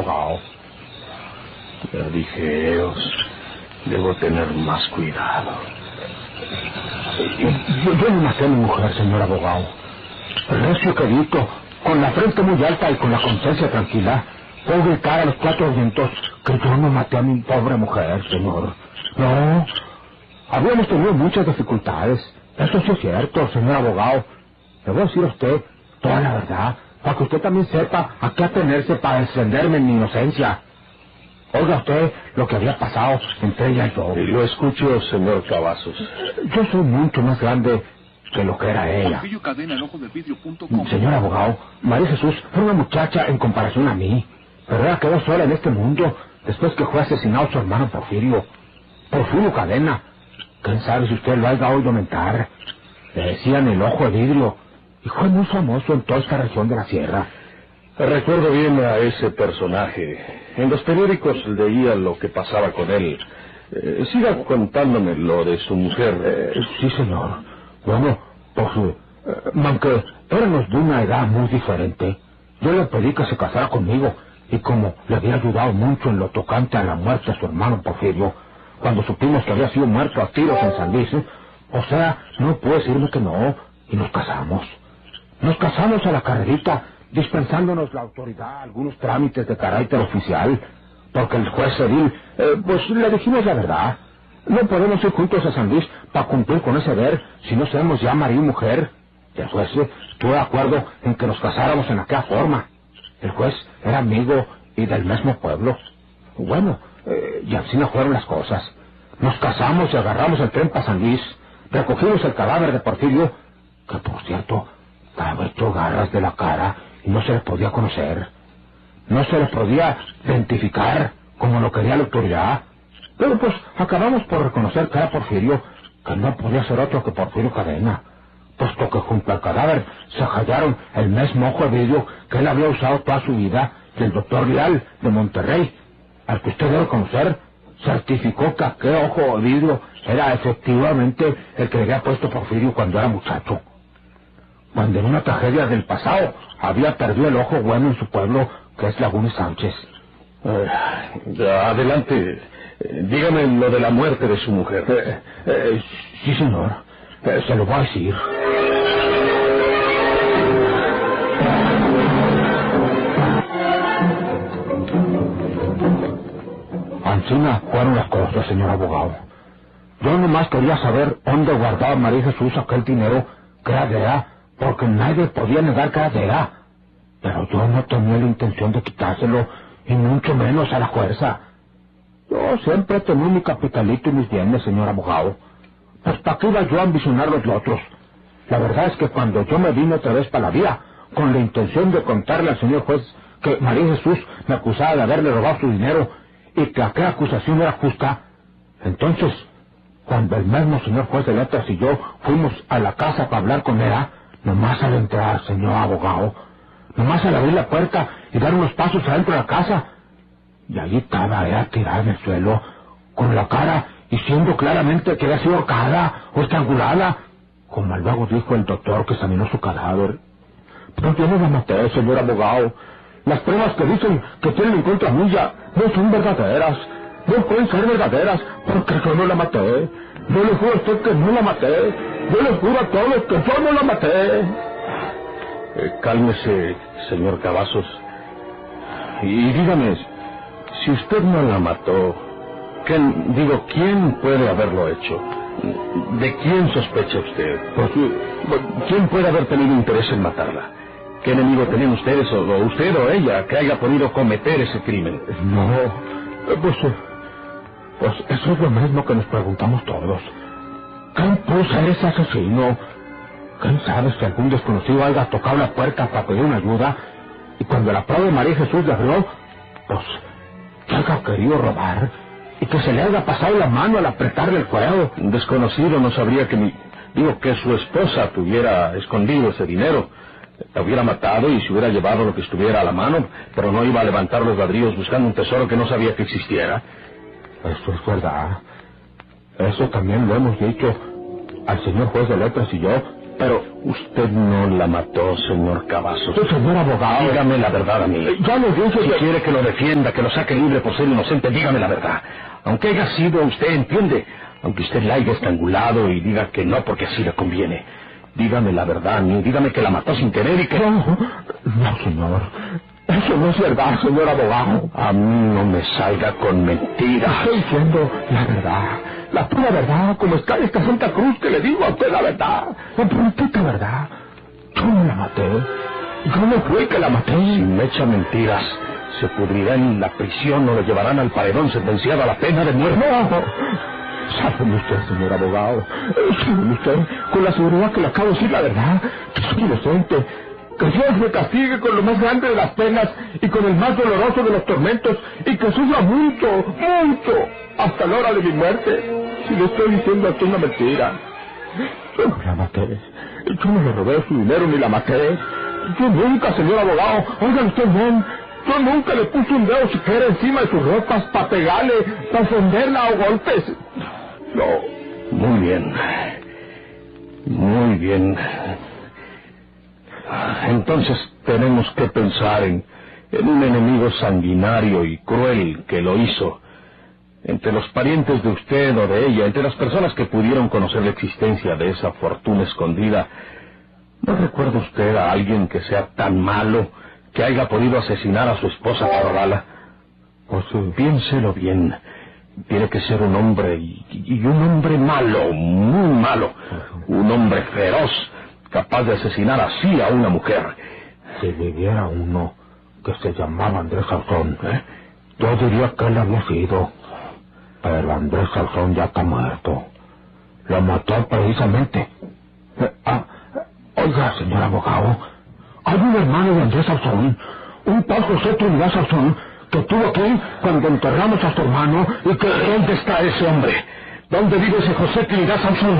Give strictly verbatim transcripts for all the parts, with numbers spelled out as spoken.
abogado. Ya dije, debo tener más cuidado. Yo, yo no maté a mi mujer, señor abogado. Recio quedito, con la frente muy alta y con la conciencia tranquila, puedo gritar a los cuatro vientos que yo no maté a mi pobre mujer, señor. No, habíamos tenido muchas dificultades. Eso sí es cierto, señor abogado. Le voy a decir a usted toda la verdad, para que usted también sepa a qué atenerse para defenderme en mi inocencia. Oiga usted lo que había pasado entre ella y yo. Y lo escucho, señor Cavazos. Yo soy mucho más grande que lo que era ella. Señor abogado, María Jesús era una muchacha en comparación a mí, pero ella quedó sola en este mundo después que fue asesinado su hermano Porfirio. Porfirio Cadena. ¿Quién sabe si usted lo haya oído mentar? Le decían el ojo de vidrio, y fue muy famoso en toda esta región de la sierra. Recuerdo bien a ese personaje. En los periódicos leía lo que pasaba con él. Eh, siga contándome lo de su mujer. Eh, sí, señor. Bueno, pues, eh, aunque éramos de una edad muy diferente, yo le pedí que se casara conmigo, y como le había ayudado mucho en lo tocante a la muerte de su hermano Porfirio, cuando supimos que había sido muerto a tiros en San Luis, o sea, no puede decirme que no, y nos casamos. Nos casamos a la carrerita, dispensándonos la autoridad algunos trámites de carácter oficial, porque el juez civil, eh, pues le dijimos la verdad. No podemos ir juntos a San Luis para cumplir con ese deber si no somos ya marido y mujer. Y el juez estuvo de acuerdo en que nos casáramos en aquella forma. El juez era amigo y del mismo pueblo. Bueno, eh, y así no fueron las cosas. Nos casamos y agarramos el tren para San Luis. Recogimos el cadáver de Porfirio, que por cierto, estaba hecho garras de la cara y no se le podía conocer. No se le podía identificar como lo quería la autoridad. Pero pues acabamos por reconocer que era Porfirio, que no podía ser otro que Porfirio Cadena, puesto que junto al cadáver se hallaron el mismo ojo de vidrio que él había usado toda su vida, y el doctor Leal de Monterrey, al que usted debe conocer, certificó que aquel ojo de vidrio era efectivamente el que le había puesto Porfirio cuando era muchacho. Cuando en una tragedia del pasado había perdido el ojo bueno en su pueblo, que es Laguna Sánchez. Eh, adelante, eh, dígame lo de la muerte de su mujer. Eh, eh, sí, señor, eh, se lo voy a decir. Ancina fueron las cosas, señor abogado. Yo nomás quería saber dónde guardaba María Jesús aquel dinero que era de ella, porque nadie podía negar que era de ella. Pero yo no tenía la intención de quitárselo, y mucho menos a la fuerza. Yo siempre tenía mi capitalito y mis bienes, señor abogado. Pues ¿para qué iba yo a ambicionar los otros? La verdad es que cuando yo me vine otra vez para la vía, con la intención de contarle al señor juez que María Jesús me acusaba de haberle robado su dinero, y que aquella acusación era justa, entonces, cuando el mismo señor juez de letras y yo fuimos a la casa para hablar con ella, nomás al entrar, señor abogado, nomás al abrir la puerta y dar unos pasos adentro de la casa, y allí estaba ella tirada en el suelo, con la cara diciendo claramente que había sido ahorcada o estrangulada, como luego dijo el doctor que examinó su cadáver. Pero yo no la maté, señor abogado. Las pruebas que dicen que tienen en contra mía no son verdaderas, no pueden ser verdaderas, porque yo no la maté. Yo le juro a usted que no la maté. Yo le juro a todos que yo no la maté. Eh, cálmese, señor Cavazos. Y, y dígame, si usted no la mató, ¿quién, digo, quién puede haberlo hecho? ¿De quién sospecha usted? Pues, ¿quién puede haber tenido interés en matarla? ¿Qué enemigo tenían ustedes, o, o usted o ella, que haya podido cometer ese crimen? No, pues, pues eso es lo mismo que nos preguntamos todos. ¿Quién pudo ser ese asesino? ¿Quién sabe si algún desconocido haya tocado la puerta para pedir una ayuda, y cuando la pobre María Jesús le abrió, pues, que haya querido robar, y que se le haya pasado la mano al apretarle el cuello? Un desconocido no sabría que mi... Digo, que su esposa tuviera escondido ese dinero. La hubiera matado y se hubiera llevado lo que estuviera a la mano, pero no iba a levantar los ladrillos buscando un tesoro que no sabía que existiera. Eso es verdad. Eso también lo hemos dicho al señor juez de letras y yo, Pero usted no la mató, señor Cavazos. Sí, señor abogado. Dígame la verdad a mí. Ya le dije Si que... quiere que lo defienda, que lo saque libre por ser inocente, dígame la verdad. Aunque haya sido usted, entiende, aunque usted la haya estrangulado y diga que no porque así le conviene. Dígame la verdad a mí, dígame que la mató sin querer y que... No, no, señor. Eso no es verdad, señor abogado. A mí no me salga con mentiras. Estoy diciendo la verdad, la pura verdad, como está esta Santa Cruz que le digo a usted la verdad, la puritita verdad. Yo no la maté, yo no fui que la maté. Si me echa mentiras, se pudrirá en la prisión o lo llevarán al paredón sentenciado a la pena de muerte. No, sábeme usted, señor abogado, sábeme usted, con la seguridad que le acabo de decir la verdad, que soy inocente. Que Dios me castigue con lo más grande de las penas y con el más doloroso de los tormentos y que sufra mucho, mucho, hasta la hora de mi muerte. Si le estoy diciendo aquí una mentira. Yo no la maté. Yo no le robé su dinero ni la maté. Yo nunca, señor abogado, oigan usted bien, yo nunca le puse un dedo siquiera encima de sus ropas para pegarle, para ofenderla a golpes. No. Muy bien. Muy bien. Entonces tenemos que pensar en, en un enemigo sanguinario y cruel que lo hizo. Entre los parientes de usted o de ella, entre las personas que pudieron conocer la existencia de esa fortuna escondida, ¿no recuerda usted a alguien que sea tan malo que haya podido asesinar a su esposa por bala? Pues piénselo bien. Tiene que ser un hombre, y, y un hombre malo, muy malo. Un hombre feroz, capaz de asesinar así a una mujer. Si viviera uno que se llamaba Andrés Sauzón, ¿eh? Yo diría que él había sido. Pero Andrés Sauzón ya está muerto. Lo mató precisamente. Eh, ah, oiga, señor abogado, hay un hermano de Andrés Sauzón, un tal José Trinidad Sauzón, que estuvo aquí cuando enterramos a su hermano y que... ¿Dónde está ese hombre? ¿Dónde vive ese José Trinidad Sauzón?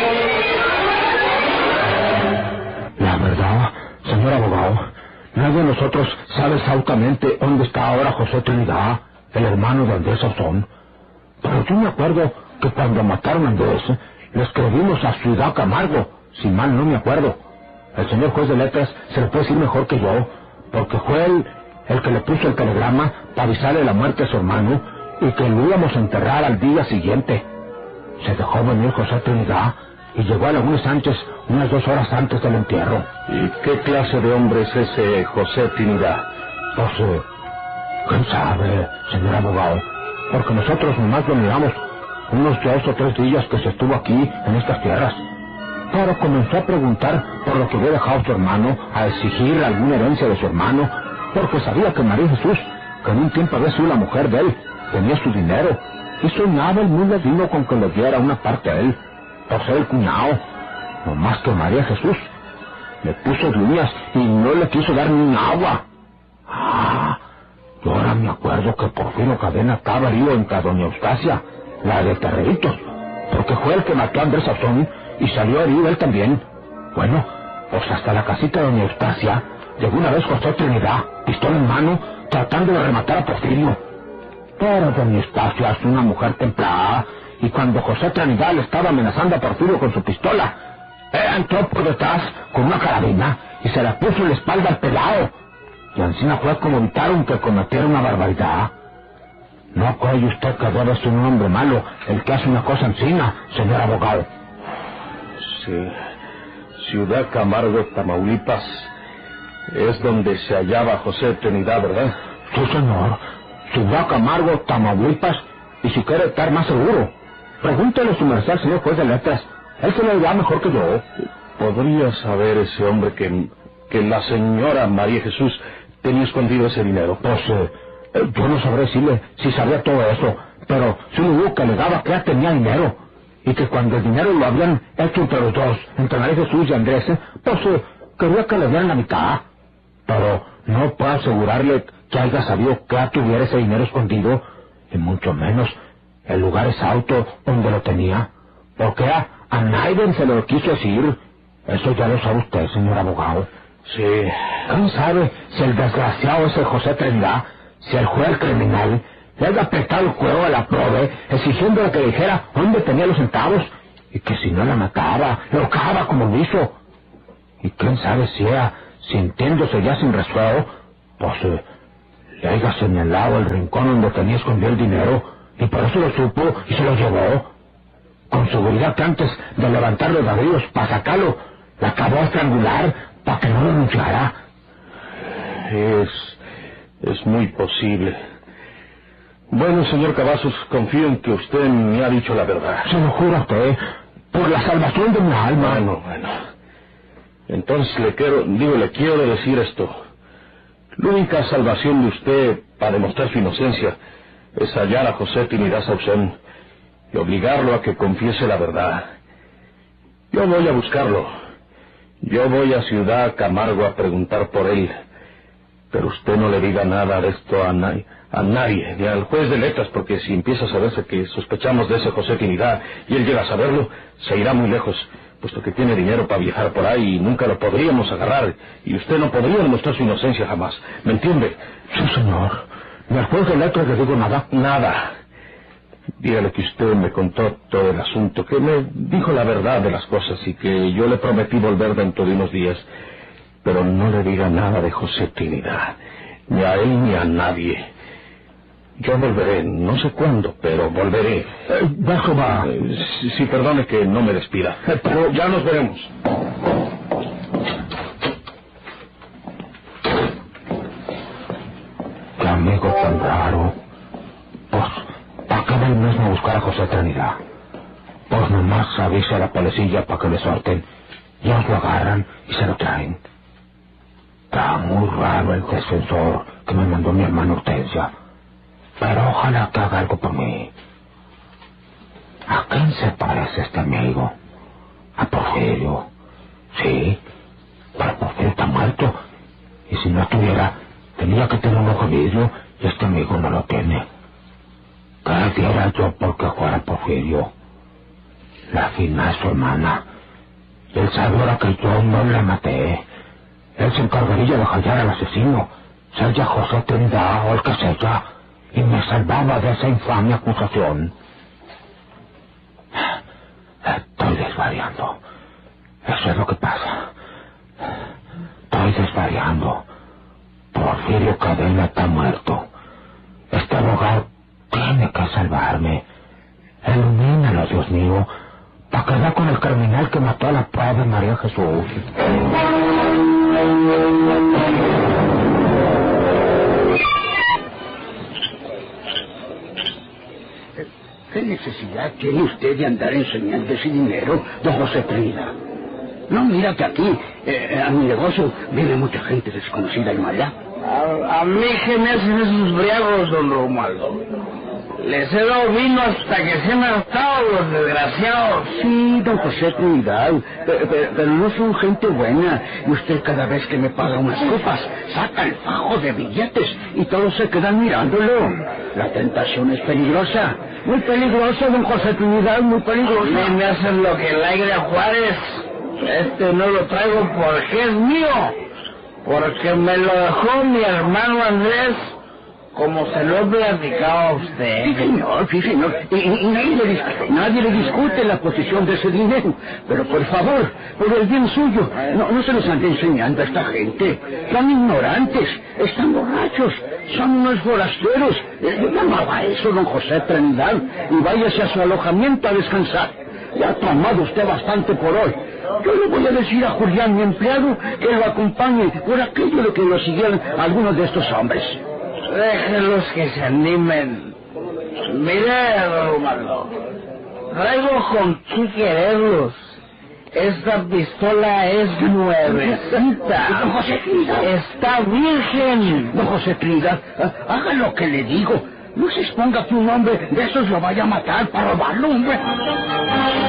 La verdad, señor abogado, nadie de nosotros sabe exactamente dónde está ahora José Trinidad, el hermano de Andrés Sauzón. Pero yo me acuerdo que cuando mataron a Andrés, le escribimos a Ciudad Camargo, si mal no me acuerdo. El señor juez de letras se lo puede decir mejor que yo, porque fue él el que le puso el telegrama para avisarle la muerte a su hermano y que lo íbamos a enterrar al día siguiente. Se dejó venir José Trinidad y llegó a Laguna Sánchez unas dos horas antes del entierro. ¿Y qué clase de hombre es ese José Trinidad? Pues, eh, ¿quién sabe, señor abogado? Porque nosotros nomás lo miramos unos dos o tres días que se estuvo aquí en estas tierras. Pero comenzó a preguntar por lo que había dejado su hermano, a exigir alguna herencia de su hermano, porque sabía que María Jesús, que en un tiempo había sido la mujer de él, tenía su dinero, y soñaba el muy ladino con que le diera una parte a él, por ser el cuñado. No más que María Jesús le puso de uñas y no le quiso dar ni un agua. Ah, yo ahora me acuerdo que Porfirio Cadena estaba herido en doña Eustacia, la de Terreritos, porque fue el que mató a Andrés Sauzón y salió herido él también. Bueno, pues hasta la casita de doña Eustacia llegó una vez José Trinidad, pistola en mano, tratando de rematar a Porfirio. Pero doña Eustacia es una mujer templada, y cuando José Trinidad le estaba amenazando a Porfirio con su pistola, ella entró por detrás con una carabina y se la puso en la espalda al pelado. Y encima fue como evitaron que cometiera una barbaridad. No cree usted que debe ser un hombre malo el que hace una cosa encima, señor abogado. Sí. Ciudad Camargo, Tamaulipas, es donde se hallaba José Trinidad, ¿verdad? Sí, señor. Ciudad Camargo, Tamaulipas, y si quiere estar más seguro, pregúntele a su merced al señor juez de letras. Él se lo dirá mejor que yo. ¿Podría saber ese hombre que, que la señora María Jesús tenía escondido ese dinero? Pues, eh, yo no sabré decirle si sabía todo eso, pero sí me dijo que alegaba que ya tenía dinero, y que cuando el dinero lo habían hecho entre los dos, entre María Jesús y Andrés, pues eh, quería que le dieran la mitad. Pero no puedo asegurarle que haya sabido que ya tuviera ese dinero escondido, y mucho menos el lugar exacto donde lo tenía, porque a, a nadie se lo quiso decir. Eso ya lo sabe usted, señor abogado. Sí. ¿Quién sabe si el desgraciado ese José Trinidad, si el juez criminal, le haya apretado el cuero a la prove, exigiéndole que dijera dónde tenía los centavos, y que si no la mataba, lo cagaba como lo hizo? Y quién sabe si ella, sintiéndose ya sin resuello, pues eh, le haya señalado el rincón donde tenía escondido el dinero, y por eso lo supo y se lo llevó. Con seguridad que antes de levantar los ladrillos para sacarlo, la acabó a estrangular para que no lo anunciara. Es... es muy posible. Bueno, señor Cavazos, confío en que usted me ha dicho la verdad. Se lo juro a usted, por la salvación de mi alma. Bueno, bueno. Entonces le quiero, digo, le quiero decir esto. La única salvación de usted para demostrar su inocencia es hallar a José Trinidad Sauzón y obligarlo a que confiese la verdad. Yo voy a buscarlo. Yo voy a Ciudad Camargo a preguntar por él. Pero usted no le diga nada de esto a, na a nadie, ni al juez de letras, porque si empieza a saberse que sospechamos de ese José Trinidad y él llega a saberlo, se irá muy lejos, puesto que tiene dinero para viajar por ahí y nunca lo podríamos agarrar, y usted no podría demostrar su inocencia jamás. ¿Me entiende? Sí, señor. Ni al juez de letras le digo nada. Nada. Dígale que usted me contó todo el asunto, que me dijo la verdad de las cosas y que yo le prometí volver dentro de unos días. Pero no le diga nada de José Trinidad, ni a él ni a nadie. Yo volveré, no sé cuándo, pero volveré. Eh, bajo va. Eh, sí, sí, perdone que no me despida, eh, pero ya nos veremos. Qué amigo tan raro. Pues, ¿para qué va el mismo a buscar a José Trinidad? Pues nomás avisa a la policía para que le suelten. Ellos lo agarran y se lo traen. Está muy raro el defensor que me mandó mi hermana Hortensia. Pero ojalá que haga algo por mí. ¿A quién se parece este amigo? A Porfirio. Sí, pero Porfirio está muerto. Y si no estuviera, tenía que tener un ojo vidrio y este amigo no lo tiene. ¿Qué diera yo porque fuera Porfirio? La fina es su hermana. Y él sabe que yo no la maté. Él se encargaría de hallar al asesino, sea José Trinidad o el que sea, y me salvaba de esa infame acusación. Estoy desvariando. Eso es lo que pasa. Estoy desvariando. Porfirio Cadena está muerto. Este abogado tiene que salvarme. Ilumínalo, Dios mío, para quedar con el criminal que mató a la pobre María Jesús. ¿Qué necesidad tiene usted de andar enseñando ese dinero, don José Trinidad? No, mira que aquí, eh, a mi negocio, viene mucha gente desconocida y mala. A, a mí que me hacen esos briagos, don Romualdo. Les he dado vino hasta que se me han hartado los desgraciados. Sí, don José Trinidad, pero, pero, pero no son gente buena. Y usted cada vez que me paga unas copas, saca el fajo de billetes y todos se quedan mirándolo. La tentación es peligrosa. Muy peligrosa, don José Trinidad, muy peligrosa. A mí me hacen lo que el aire a Juárez. Este no lo traigo porque es mío. Porque me lo dejó mi hermano Andrés, como se lo he platicado a usted. Sí, señor, sí, señor. Y, y, y nadie, le discute, nadie le discute la posición de ese dinero. Pero por favor, por el bien suyo, no, no se les ande enseñando a esta gente. Son ignorantes, están borrachos, son unos forasteros. Yo llamaba a eso, don José Trinidad, y váyase a su alojamiento a descansar. Ya ha tomado usted bastante por hoy. Yo le voy a decir a Julián, mi empleado, que lo acompañe por aquello de que lo siguieran algunos de estos hombres. Déjenlos que se animen. Mire, don Romualdo, traigo con qué quererlos. Esta pistola es nuevecita. Don José Trinidad. Está virgen. Don José Trinidad, haga lo que le digo. No se exponga que un hombre de esos lo vaya a matar para robarlo, hombre.